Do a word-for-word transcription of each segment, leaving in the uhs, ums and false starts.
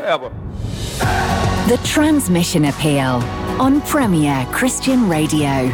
forever. The Transmission Appeal on Premier Christian Radio.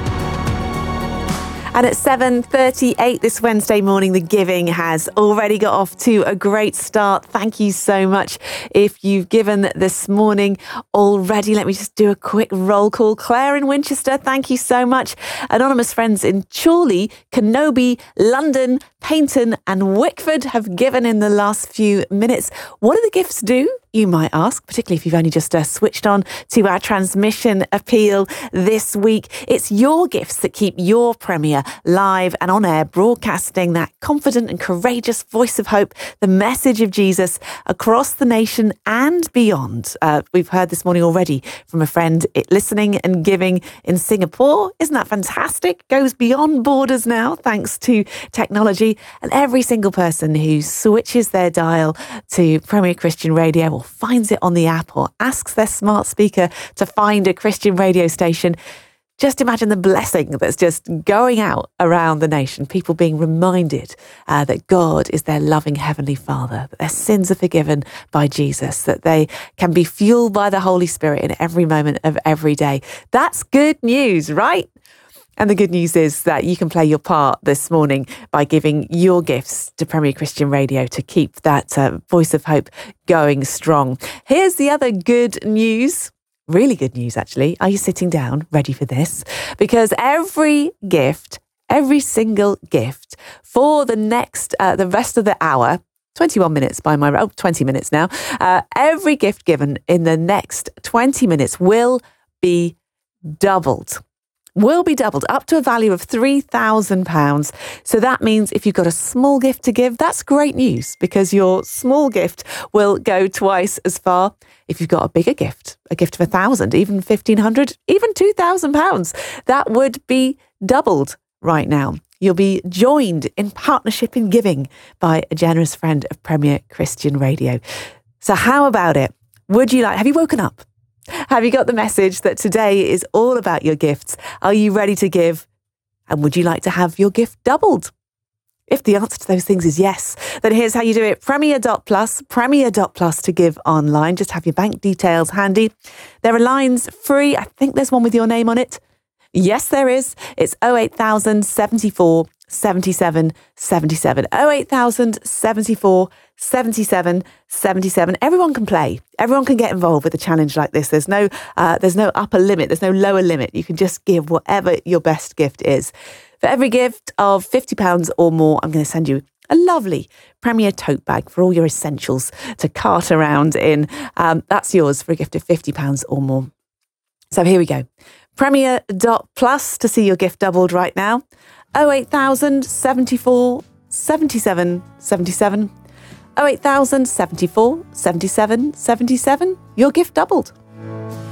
And at seven thirty-eight this Wednesday morning, the giving has already got off to a great start. Thank you so much if you've given this morning already. Let me just do a quick roll call. Claire in Winchester, thank you so much. Anonymous friends in Chorley, Kenobi, London, Paynton and Wickford have given in the last few minutes. What do the gifts do, you might ask, particularly if you've only just uh, switched on to our transmission appeal this week? It's your gifts that keep your Premier live and on air, broadcasting that confident and courageous voice of hope, the message of Jesus across the nation and beyond. Uh, we've heard this morning already from a friend it, listening and giving in Singapore. Isn't that fantastic? Goes beyond borders now, thanks to technology. And every single person who switches their dial to Premier Christian Radio or finds it on the app or asks their smart speaker to find a Christian radio station, just imagine the blessing that's just going out around the nation. People being reminded uh, that God is their loving Heavenly Father, that their sins are forgiven by Jesus, that they can be fueled by the Holy Spirit in every moment of every day. That's good news, right? And the good news is that you can play your part this morning by giving your gifts to Premier Christian Radio to keep that uh, voice of hope going strong. Here's the other good news. Really good news, actually. Are you sitting down, ready for this? Because every gift, every single gift for the next, uh, the rest of the hour, twenty-one minutes by my, oh, twenty minutes now. Uh, every gift given in the next twenty minutes will be doubled. Will be doubled up to a value of three thousand pounds. So that means if you've got a small gift to give, that's great news because your small gift will go twice as far. If you've got a bigger gift, a gift of a thousand, even fifteen hundred, even two thousand pounds, that would be doubled right now. You'll be joined in partnership in giving by a generous friend of Premier Christian Radio. So how about it? Would you like, have you woken up? Have you got the message that today is all about your gifts? Are you ready to give? And would you like to have your gift doubled? If the answer to those things is yes, then here's how you do it. Premier dot plus, Premier dot plus to give online. Just have your bank details handy. There are lines free. I think there's one with your name on it. Yes, there is. It's oh eight thousand seventy-four seventy-seven seventy-seven. oh eight thousand seventy-four seventy-seven seventy-seven. Everyone can play. Everyone can get involved with a challenge like this. There's no, uh, there's no upper limit. There's no lower limit. You can just give whatever your best gift is. For every gift of fifty pounds or more, I'm going to send you a lovely Premier tote bag for all your essentials to cart around in. Um, that's yours for a gift of fifty pounds or more. So here we go. Premier dot plus to see your gift doubled right now. oh eight thousand seventy-four seventy-seven seventy-seven. oh eight thousand seventy-four seventy-seven seventy-seven. Your gift doubled.